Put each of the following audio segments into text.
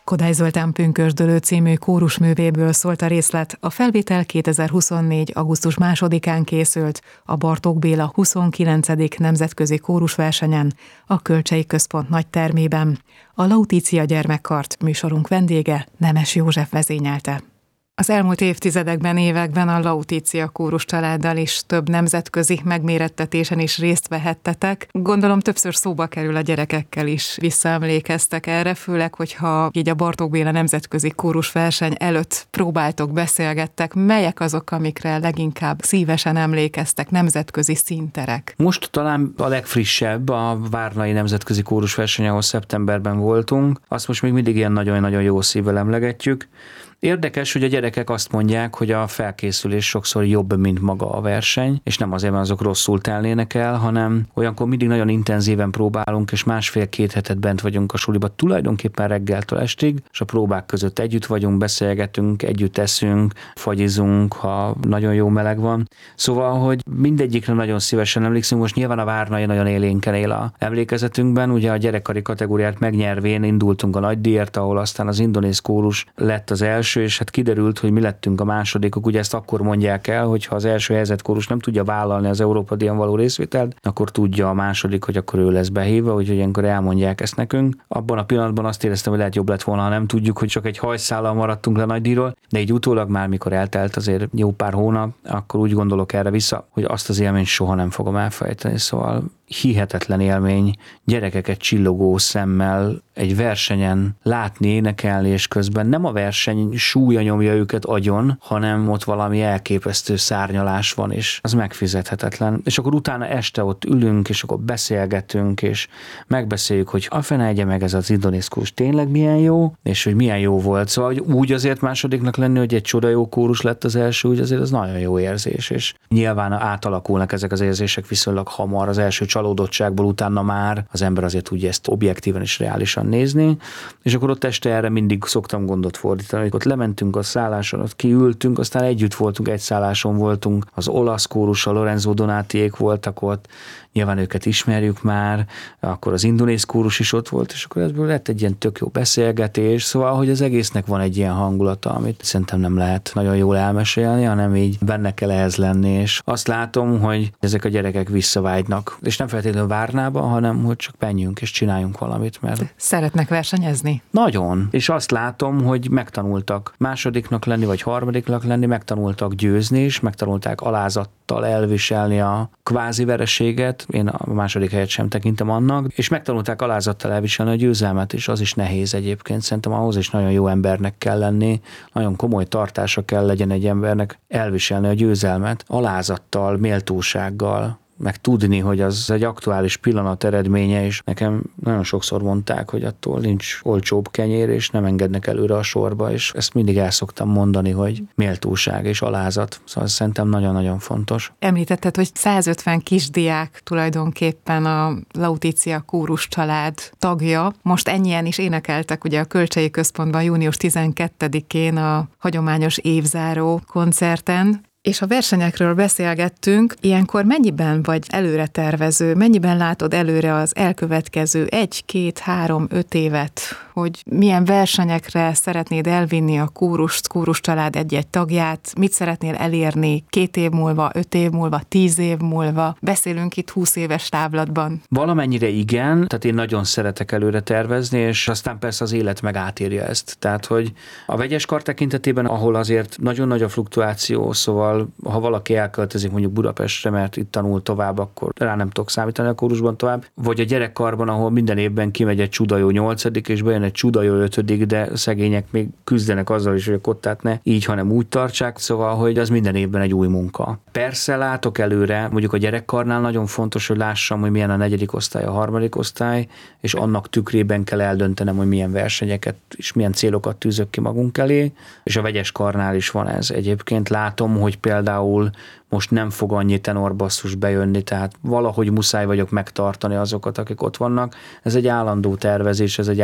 Kodály Zoltán Pünkösdölő című kórusművéből szólt a részlet, a felvétel 2024. augusztus 2-án készült a Bartók Béla 29. nemzetközi kórusversenyen, a Kölcsey Központ nagytermében. A Lautitia gyermekkart műsorunk vendége Nemes József vezényelte. Az elmúlt években a Lautitia kórus családdal is több nemzetközi megmérettetésen is részt vehettetek. Gondolom többször szóba kerül a gyerekekkel is, visszaemlékeztek erre, főleg, hogyha így a Bartók Béla nemzetközi kórusverseny előtt próbáltok, beszélgettek. Melyek azok, amikre leginkább szívesen emlékeztek, nemzetközi színterek? Most talán a legfrissebb a Várnai Nemzetközi Kórusverseny, ahol szeptemberben voltunk. Azt most még mindig ilyen nagyon-nagyon jó szívvel emlegetjük. Érdekes, hogy a gyerekek azt mondják, hogy a felkészülés sokszor jobb, mint maga a verseny, és nem azért, mert azok rosszul telnének el, hanem olyankor mindig nagyon intenzíven próbálunk, és 1,5-2 hetet bent vagyunk a suliba, tulajdonképpen reggeltől estig, és a próbák között együtt vagyunk, beszélgetünk, együtt eszünk, fagyizunk, ha nagyon jó meleg van. Szóval, hogy mindegyikre nagyon szívesen emlékszünk, most nyilván a Várnai nagyon élénken él a emlékezetünkben, ugye a gyerekkari kategóriát megnyervén indultunk a nagydíjért, ahol aztán az indonéz kórus lett az első, és hát kiderült, hogy mi lettünk a másodikok. Ugye ezt akkor mondják el, hogy ha az első helyezett kórus nem tudja vállalni az Európa díjon való részvételt, akkor tudja a második, hogy akkor ő lesz behívva, úgyhogy ilyenkor elmondják ezt nekünk. Abban a pillanatban azt éreztem, hogy lehet jobb lett volna, ha nem tudjuk, hogy csak egy hajszállal maradtunk le nagydíjról, de így utólag már, mikor eltelt azért jó pár hónap, akkor úgy gondolok erre vissza, hogy azt az élményt soha nem fogom elfelejteni. Szóval hihetetlen élmény gyerekeket csillogó szemmel egy versenyen látni, énekelni, és közben nem a verseny súlya nyomja őket agyon, hanem ott valami elképesztő szárnyalás van, és az megfizethetetlen. És akkor utána este ott ülünk, és akkor beszélgetünk, és megbeszéljük, hogy a fene egye meg ez az indonéz kórus tényleg milyen jó, és hogy milyen jó volt. Szóval hogy úgy azért másodiknak lenni, hogy egy csoda jó kórus lett az első, úgy azért az nagyon jó érzés, és nyilván átalakulnak ezek az érzések viszonylag hamar, az első csalódottságból utána már az ember azért tudja ezt objektíven és reálisan nézni, és akkor ott este erre mindig szoktam gondot fordítani, hogy ott lementünk a szálláson, ott kiültünk, aztán együtt voltunk, egy szálláson voltunk, az olasz kórus, a Lorenzo Donatiék voltak ott, nyilván őket ismerjük már, akkor az indonéz kórus is ott volt, és akkor ebből lett egy ilyen tök jó beszélgetés, szóval, hogy az egésznek van egy ilyen hangulata, amit szerintem nem lehet nagyon jól elmesélni, hanem így benne kell ehhez lenni, és azt látom, hogy ezek a gyerekek visszavágynak, és nem feltétlenül Várnába, hanem hogy csak menjünk és csináljunk valamit, mert szeretnek versenyezni? Nagyon, és azt látom, hogy megtanultak másodiknak lenni, vagy harmadiknak lenni, megtanultak győzni is, megtanulták alázattal elviselni a kvázi vereséget, én a második helyet sem tekintem annak, és megtanulták alázattal elviselni a győzelmet, és az is nehéz egyébként. Szerintem ahhoz is nagyon jó embernek kell lenni, nagyon komoly tartása kell legyen egy embernek elviselni a győzelmet, alázattal, méltósággal, meg tudni, hogy az egy aktuális pillanat eredménye, és nekem nagyon sokszor mondták, hogy attól nincs olcsóbb kenyér, és nem engednek előre a sorba, és ezt mindig el szoktam mondani, hogy méltóság és alázat. Szóval szerintem nagyon-nagyon fontos. Említetted, hogy 150 kisdiák tulajdonképpen a Lautitia kórus család tagja. Most ennyien is énekeltek ugye a Kölcsey Központban június 12-én a hagyományos évzáró koncerten. És a versenyekről beszélgettünk, ilyenkor mennyiben vagy előre tervező, mennyiben látod előre az elkövetkező 1, 2, 3, 5 évet, hogy milyen versenyekre szeretnéd elvinni a kórus család egy-egy tagját, mit szeretnél elérni 2 év múlva, 5 év múlva, 10 év múlva, beszélünk itt 20 éves távlatban. Valamennyire igen, tehát én nagyon szeretek előre tervezni, és aztán persze az élet meg átírja ezt. Tehát, hogy a vegyes kar tekintetében, ahol azért nagyon nagy a fluktuáció, szóval ha valaki elköltözik mondjuk Budapestre, mert itt tanul tovább, akkor rá nem tudok számítani a kórusban tovább. Vagy a gyerekkarban, ahol minden évben kimegy egy csuda jó 8. és bejön egy csuda jó 5., de szegények még küzdenek azzal is, hogy a kottát ne így, hanem úgy tartsák, szóval, hogy az minden évben egy új munka. Persze látok előre, mondjuk a gyerekkarnál nagyon fontos, hogy lássam, hogy milyen a 4. osztály, a 3. osztály, és annak tükrében kell eldöntenem, hogy milyen versenyeket és milyen célokat tűzök ki magunk elé, és a vegyes karnál is van ez. Egyébként látom, hogy például most nem fog annyi tenorbasszus bejönni, tehát valahogy muszáj vagyok megtartani azokat, akik ott vannak. Ez egy állandó tervezés, ez egy állandó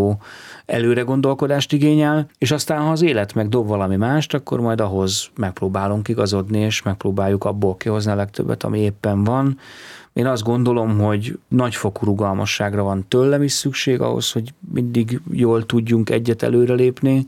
való előre gondolkodást igényel, és aztán, ha az élet megdob valami mást, akkor majd ahhoz megpróbálunk igazodni, és megpróbáljuk abból kihozni a legtöbbet, ami éppen van. Én azt gondolom, hogy nagyfokú rugalmasságra van tőlem is szükség ahhoz, hogy mindig jól tudjunk egyet előrelépni,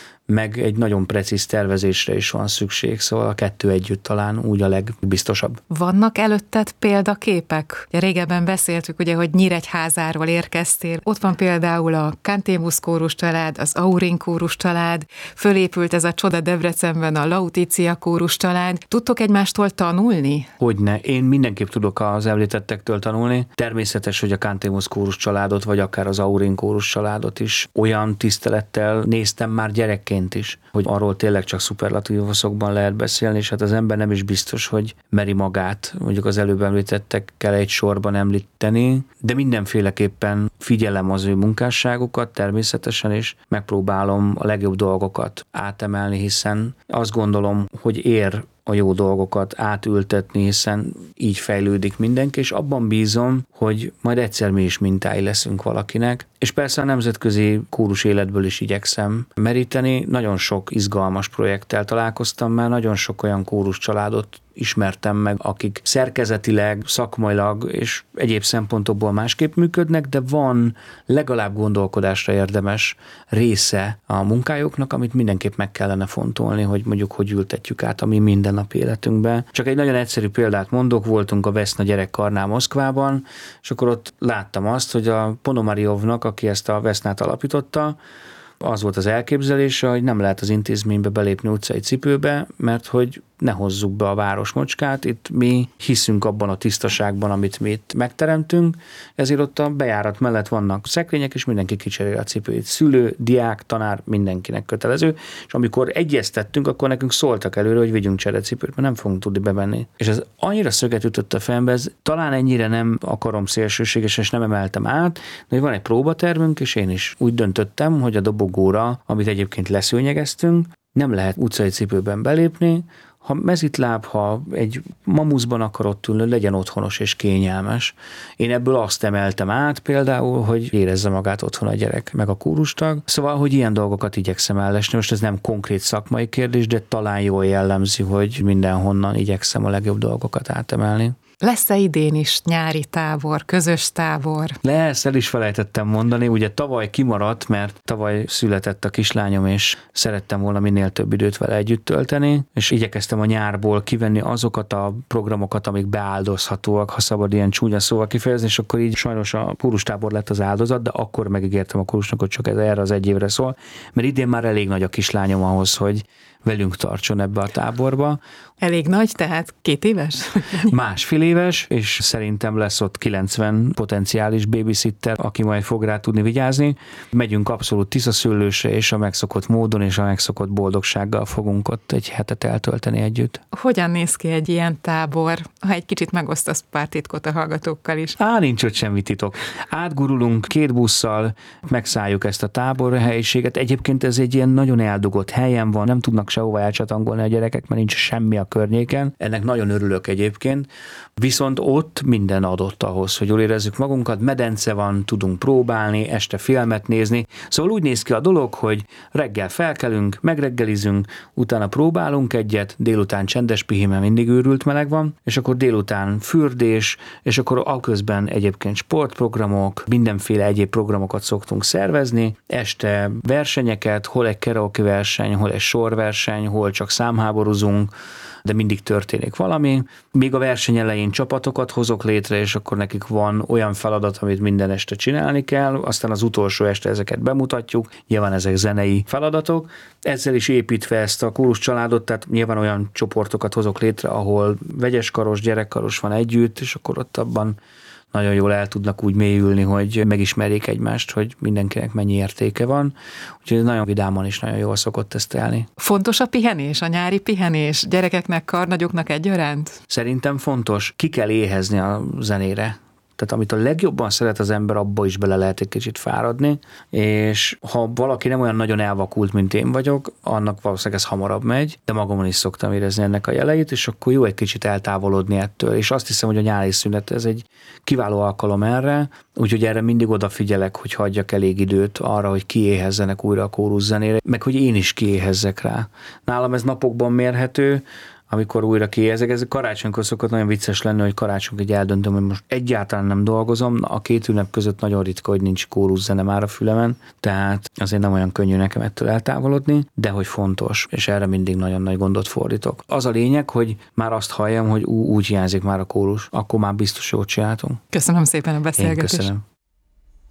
meg egy nagyon precíz tervezésre is van szükség, szóval a kettő együtt talán úgy a legbiztosabb. Vannak előtted példaképek? Régebben beszéltük, ugye, hogy Nyíregyházáról érkeztél. Ott van például a Cantémus kórus család, az Aurin kórus család, fölépült ez a csoda Debrecenben a Lautitia kórus család. Tudtok egymástól tanulni? Hogyne. Én mindenképp tudok az említettektől tanulni. Természetes, hogy a Cantémus kórus családot, vagy akár az Aurin kórus családot is olyan tisztelettel néztem már gyerekként is, hogy arról tényleg csak szuperlatívusokban lehet beszélni, és hát az ember nem is biztos, hogy meri magát, mondjuk az előbb említettekkel egy sorban említeni, de mindenféleképpen figyelem az ő munkásságukat természetesen, és megpróbálom a legjobb dolgokat átemelni, hiszen azt gondolom, hogy ér a jó dolgokat átültetni, hiszen így fejlődik mindenki, és abban bízom, hogy majd egyszer mi is mintái leszünk valakinek. És persze a nemzetközi kórus életből is igyekszem meríteni. Nagyon sok izgalmas projekttel találkoztam már, nagyon sok olyan kórus családot ismertem meg, akik szerkezetileg, szakmailag és egyéb szempontokból másképp működnek, de van legalább gondolkodásra érdemes része a munkájuknak, amit mindenképp meg kellene fontolni, hogy mondjuk hogy ültetjük át a mi mindennapi életünkbe. Csak egy nagyon egyszerű példát mondok, voltunk a Veszna gyerekkarnál Moszkvában, és akkor ott láttam azt, hogy a Ponomariovnak, aki ezt a Vesznát alapította, az volt az elképzelése, hogy nem lehet az intézménybe belépni utcai cipőbe, mert hogy ne hozzuk be a városmocskát, itt mi hiszünk abban a tisztaságban, amit mi itt megteremtünk, ezért ott a bejárat mellett vannak szekrények, és mindenki kicseréli a cipőit. Szülő, diák, tanár, mindenkinek kötelező, és amikor egyeztettünk, akkor nekünk szóltak előre, hogy vigyünk cserecipőt, mert nem fogunk tudni bemenni. És ez annyira szöget ütött a fejembe, ez talán ennyire nem akarom szélsőséges, és nem emeltem át, de van egy próbatervünk, és én is úgy döntöttem, hogy a dobogóra, amit egyébként leszőnyegeztünk, nem lehet utcai cipőben belépni, ha mezitláb, ha egy mamuszban akar ott ülni, legyen otthonos és kényelmes. Én ebből azt emeltem át például, hogy érezze magát otthon a gyerek, meg a kórustag. Szóval, hogy ilyen dolgokat igyekszem ellesni. Most ez nem konkrét szakmai kérdés, de talán jól jellemzi, hogy mindenhonnan igyekszem a legjobb dolgokat átemelni. Lesz-e idén is nyári tábor, közös tábor? Lesz, el is felejtettem mondani, ugye tavaly kimaradt, mert tavaly született a kislányom, és szerettem volna minél több időt vele együtt tölteni, és igyekeztem a nyárból kivenni azokat a programokat, amik beáldozhatóak, ha szabad ilyen csúnya szóval kifejezni, és akkor így sajnos a kórustábor lett az áldozat, de akkor megígértem a kórusnak, hogy csak ez erre az egy évre szól, mert idén már elég nagy a kislányom ahhoz, hogy velünk tartson ebbe a táborba. Elég nagy, tehát 2 éves? Másfél éves, és szerintem lesz ott 90 potenciális babysitter, aki majd fog rá tudni vigyázni. Megyünk abszolút tiszaszőlősre, és a megszokott módon és a megszokott boldogsággal fogunk ott egy hetet eltölteni együtt. Hogyan néz ki egy ilyen tábor? Ha egy kicsit megosztasz pár titkot a hallgatókkal is. Nincs ott semmi titok. Átgurulunk 2 busszal, megszálljuk ezt a táborhelyiséget. Egyébként ez egy ilyen nagyon eldugott helyen van, nem tudnak sehova elcsatangolni a gyerekek, mert nincs semmi a környéken. Ennek nagyon örülök egyébként. Viszont ott minden adott ahhoz, hogy jól érezzük magunkat, medence van, tudunk próbálni, este filmet nézni. Szóval úgy néz ki a dolog, hogy reggel felkelünk, megreggelizünk, utána próbálunk egyet, délután csendes pihi, mert mindig őrült meleg van, és akkor délután fürdés, és akkor aközben egyébként sportprogramok, mindenféle egyéb programokat szoktunk szervezni, este versenyeket, hol egy karaoke verseny, hol egy sorverseny, hol csak számháborúzunk, de mindig történik valami. Még a verseny elején csapatokat hozok létre, és akkor nekik van olyan feladat, amit minden este csinálni kell, aztán az utolsó este ezeket bemutatjuk, nyilván ezek zenei feladatok. Ezzel is építve ezt a kórus családot, tehát nyilván olyan csoportokat hozok létre, ahol vegyeskaros, gyerekkaros van együtt, és akkor ott abban nagyon jól el tudnak úgy mélyülni, hogy megismerjék egymást, hogy mindenkinek mennyi értéke van. Úgyhogy nagyon vidáman is nagyon jól szokott ezt elni. Fontos a pihenés, a nyári pihenés? Gyerekeknek, karnagyoknak egyaránt? Szerintem fontos. Ki kell éhezni a zenére. Tehát amit a legjobban szeret az ember, abba is bele lehet egy kicsit fáradni, és ha valaki nem olyan nagyon elvakult, mint én vagyok, annak valószínűleg ez hamarabb megy, de magamon is szoktam érezni ennek a jeleit, és akkor jó egy kicsit eltávolodni ettől. És azt hiszem, hogy a nyári szünet ez egy kiváló alkalom erre, úgyhogy erre mindig odafigyelek, hogy hagyjak elég időt arra, hogy kiéhezzenek újra a kóruszenére, meg hogy én is kiéhezzek rá. Nálam ez napokban mérhető, amikor újra kiéhezek. Ez karácsonykor szokott nagyon vicces lenni, hogy karácsonykor egy eldöntöm, hogy most egyáltalán nem dolgozom. A két ünnep között nagyon ritka, hogy nincs kóruszene már a fülemen, tehát azért nem olyan könnyű nekem ettől eltávolodni, de hogy fontos, és erre mindig nagyon nagy gondot fordítok. Az a lényeg, hogy már azt halljam, hogy úgy hiányzik már a kórus, akkor már biztos jót csináltunk. Köszönöm szépen a beszélgetést. Én köszönöm.